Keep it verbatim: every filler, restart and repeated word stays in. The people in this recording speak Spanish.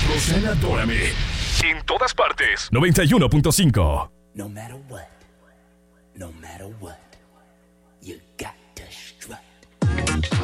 José Adórame. En todas partes. noventa y uno punto cinco. No matter what, no matter what, you got